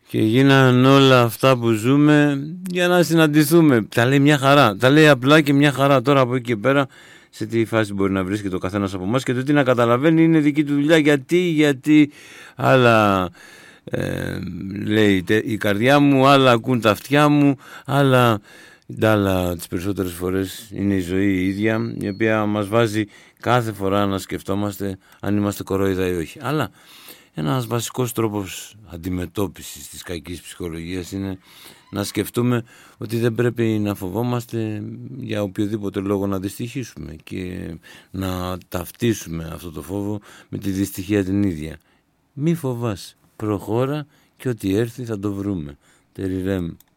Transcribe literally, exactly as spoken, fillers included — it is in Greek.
Και γίνανε όλα αυτά που ζούμε για να συναντηθούμε. Τα λέει μια χαρά. Τα λέει απλά και μια χαρά. Τώρα από εκεί και πέρα, σε τι φάση μπορεί να βρίσκεται ο καθένας από εμάς και το τι να καταλαβαίνει είναι δική του δουλειά. Γιατί, γιατί άλλα ε, λέει η καρδιά μου, άλλα ακούν τα αυτιά μου, άλλα, άλλα τις περισσότερες φορές είναι η ζωή η ίδια, η οποία μας βάζει κάθε φορά να σκεφτόμαστε αν είμαστε κορόιδα ή όχι. Αλλά ένας βασικός τρόπος αντιμετώπισης της κακής ψυχολογίας είναι να σκεφτούμε ότι δεν πρέπει να φοβόμαστε για οποιοδήποτε λόγο να δυστυχήσουμε και να ταυτίσουμε αυτό το φόβο με τη δυστυχία την ίδια. Μη φοβάσαι, προχώρα και ό,τι έρθει θα το βρούμε. Τεριρέμ.